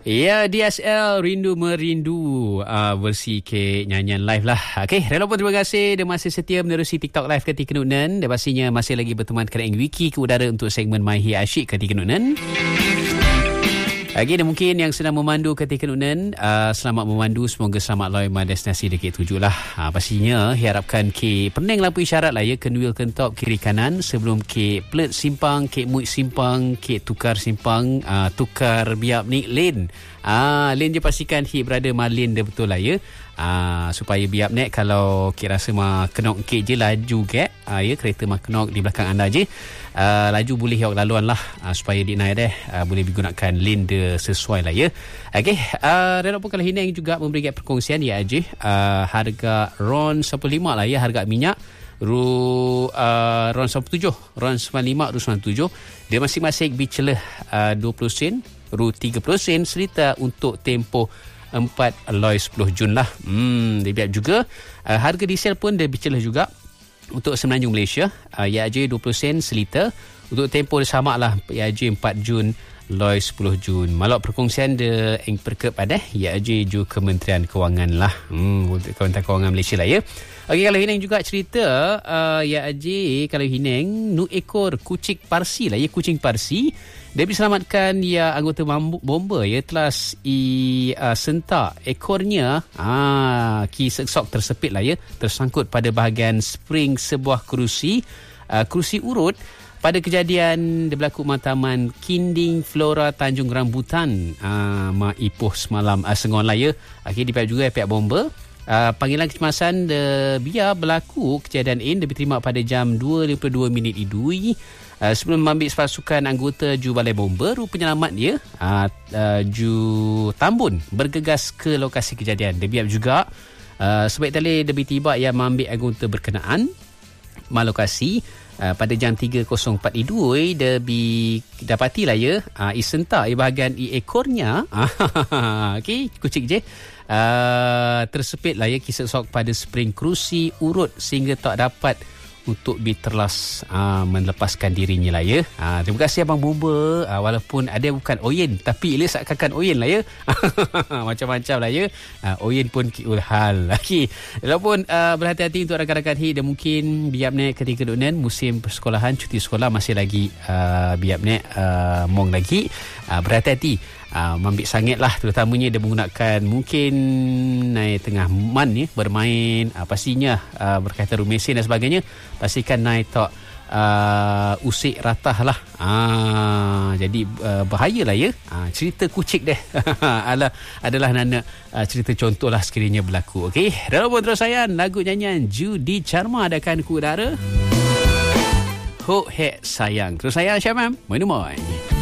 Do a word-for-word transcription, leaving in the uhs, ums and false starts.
Ya, D S L Rindu Merindu uh, versi ke nyanyian live lah. Okey, rela pun terima kasih dan masih setia menerusi TikTok live Ketika Nunan dan pastinya masih lagi berteman kerana Wiki ke udara untuk segmen My Hi Asyik Ketika Nunan. Lagi dan mungkin yang sedang memandu Ketika Nunan, uh, selamat memandu, semoga selamat loy destinasi dekat tujuh lah. Uh, pastinya harapkan ke pening lampu isyarat lah ya, kenwil kentop kiri kanan sebelum ke plate simpang, ke muit simpang, ke tukar simpang, uh, tukar biap ni lane. Ah, lane je pastikan hit berada mah lane dia betul lah ya. Ah, supaya biap nek kalau kira rasa mah kenok ke je laju ke, ah, ya kereta mah kenok di belakang anda je. Uh, laju boleh awak laluan lah uh, supaya dia naik deh uh, boleh digunakan lane dia sesuai lah ya. Okey, uh, dan pun kalau Hineng juga memberikan perkongsian ya Ajih, uh, harga RON sembilan puluh lima lah ya, harga minyak ru uh, RON sembilan puluh tujuh, RON sembilan puluh lima, RON sembilan puluh tujuh, dia masing-masing bicelah uh, dua puluh sen, ru tiga puluh sen seliter untuk tempoh empat loy sepuluh Jun lah. Hmm, dia biar juga uh, harga diesel pun dia bicelah juga untuk Semenanjung Malaysia, uh, I A J dua puluh sen seliter. Untuk tempoh dia sama lah, I A J empat Jun, loy sepuluh Jun. Malak perkongsian dia yang perkep ada I A J ju Kementerian Kewangan lah. Hmm, untuk Kementerian Kewangan Malaysia lah ya. Okey, kalau Hineng juga cerita uh, I A J, kalau Hineng nu ekor kucing Parsi lah ya, kucing Parsi dia diselamatkan ya anggota bomba ya telah i uh, sentak ekornya ah ki seksok tersepit lah ya, tersangkut pada bahagian spring sebuah kerusi uh, kerusi urut pada kejadian dia berlaku Taman Kinding Flora Tanjung Rambutan ah ma Ipoh semalam uh, sengon lah ya. Okey, di pihak juga pihak bomba Uh, panggilan kecemasan de biar berlaku kejadian ini dia diterima pada jam dua lima puluh dua minit idui uh, sebelum mengambil pasukan anggota ju balai bomba. Ru penyelamat dia uh, uh, ju Tambun bergegas ke lokasi kejadian. Dia biar juga uh, sebaik tali lebih tiba yang mengambil anggota berkenaan ma lokasi uh, pada jam tiga kosong empat idui dia dapatilah ya uh, isentak i bahagian i ekornya okey kucing je Uh, tersepit lah ya kisah sok pada spring kerusi urut sehingga tak dapat untuk diterlas uh, melepaskan dirinya lah ya. Uh, terima kasih Abang Bomba, uh, walaupun ada bukan Oyen tapi Ilyas akan Oyen lah ya. Macam-macam lah ya. Uh, Oyen pun kiulhal lagi. Walaupun uh, berhati-hati untuk rakan-rakan hi dan mungkin biap nek ketika dunan musim persekolahan cuti sekolah masih lagi uh, biap nek uh, mong lagi. Uh, berhati-hati. Uh, mambik sangat lah terutamanya dia menggunakan mungkin naik tengah man ya, bermain uh, pastinya uh, berkaitan mesin dan sebagainya, pastikan naik tak uh, usik ratah lah uh, jadi uh, bahaya lah ya. uh, cerita kucing deh adalah, adalah nana uh, cerita contoh lah sekiranya berlaku. Okey, dalam pun terus sayang lagu nyanyian Judi Charma adakan ku udara Ho Hek Sayang. Terus sayang Syamam Moin Moin.